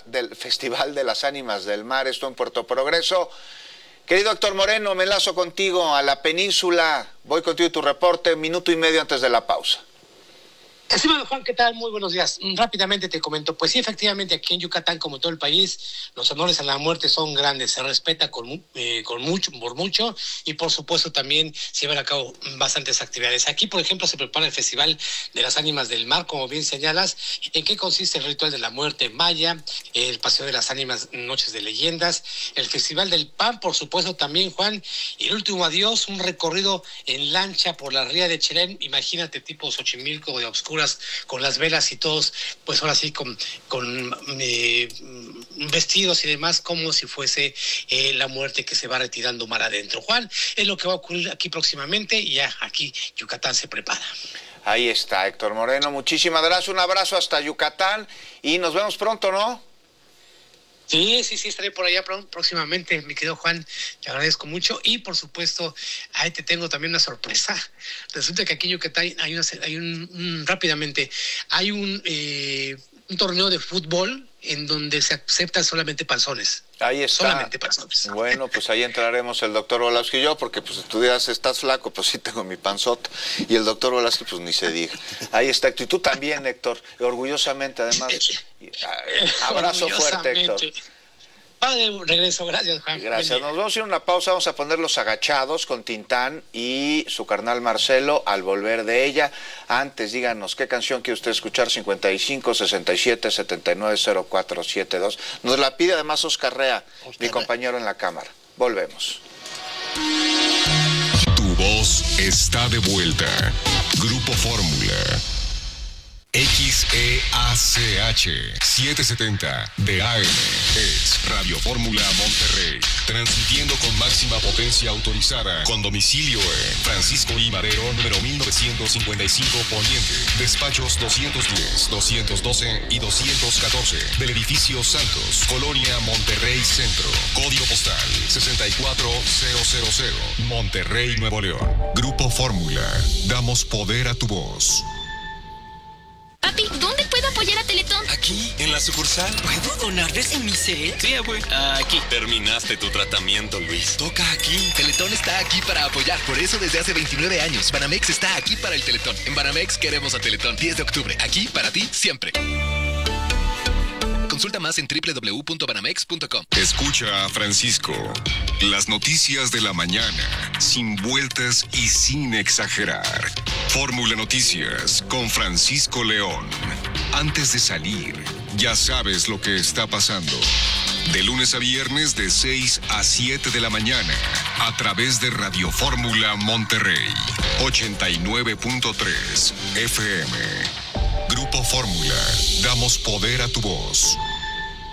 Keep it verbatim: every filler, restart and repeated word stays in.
del Festival de las Ánimas del Mar, esto en Puerto Progreso. Querido Héctor Moreno, me enlazo contigo a la península. Voy contigo y tu reporte, minuto y medio antes de la pausa. Estimado Juan, ¿qué tal? Muy buenos días. Rápidamente te comento, pues sí, efectivamente, aquí en Yucatán, como todo el país, los honores a la muerte son grandes, se respeta con, eh, con mucho, por mucho, y por supuesto también se llevan a cabo bastantes actividades. Aquí, por ejemplo, se prepara el Festival de las Ánimas del Mar, como bien señalas. ¿En qué consiste el ritual de la muerte maya, el Paseo de las Ánimas, Noches de Leyendas, el Festival del Pan, por supuesto también, Juan, y el último adiós, un recorrido en lancha por la ría de Chelén, imagínate, tipo Xochimilco de Obscuras, con las velas y todos, pues ahora sí, con, con eh, vestidos y demás, como si fuese eh, la muerte que se va retirando mar adentro. Juan, es lo que va a ocurrir aquí próximamente y ya aquí Yucatán se prepara. Ahí está, Héctor Moreno, muchísimas gracias, un abrazo hasta Yucatán y nos vemos pronto, ¿no? Sí, sí, sí, estaré por allá próximamente, mi querido Juan, te agradezco mucho y por supuesto, ahí te tengo también una sorpresa. Resulta que aquí en Yucatán hay, una, hay un, un, rápidamente, hay un, eh, un torneo de fútbol en donde se aceptan solamente panzones. Ahí está. Solamente panzones. Bueno, pues ahí entraremos el doctor Volowski y yo, porque pues tú dirás, estás flaco, pues sí tengo mi panzota, y el doctor Volowski pues ni se diga. Ahí está, Héctor, y tú también, Héctor, orgullosamente además. Abrazo fuerte, Héctor. Padre, regreso, gracias, Juan. Gracias, nos vamos a ir a una pausa, vamos a poner Los Agachados con Tintán y su carnal Marcelo al volver de ella. Antes, díganos, ¿qué canción quiere usted escuchar? cincuenta y cinco, sesenta y siete, setenta y nueve, cero cuatro setenta y dos. Nos la pide además Oscar Rea, Oscar mi compañero en la cámara. Volvemos. Tu voz está de vuelta. Grupo Fórmula. X E A C H setecientos setenta de A M es Radio Fórmula Monterrey, transmitiendo con máxima potencia autorizada, con domicilio en Francisco I. Madero, número mil novecientos cincuenta y cinco Poniente, despachos doscientos diez, doscientos doce y doscientos catorce, del edificio Santos, Colonia Monterrey Centro, código postal sesenta y cuatro mil, Monterrey, Nuevo León. Grupo Fórmula, damos poder a tu voz. Papi, ¿dónde puedo apoyar a Teletón? Aquí, en la sucursal. ¿Puedo donar desde mi cel? Sí, güey. Aquí. Terminaste tu tratamiento, Luis. Toca aquí. Teletón está aquí para apoyar. Por eso desde hace veintinueve años, Banamex está aquí para el Teletón. En Banamex queremos a Teletón. diez de octubre. Aquí para ti, siempre. Consulta más en doble u doble u doble u punto banamex punto com. Escucha a Francisco. Las noticias de la mañana, sin vueltas y sin exagerar. Fórmula Noticias con Francisco León. Antes de salir, ya sabes lo que está pasando. De lunes a viernes de seis a siete de la mañana, a través de Radio Fórmula Monterrey, ochenta y nueve punto tres F M. Grupo Fórmula, damos poder a tu voz.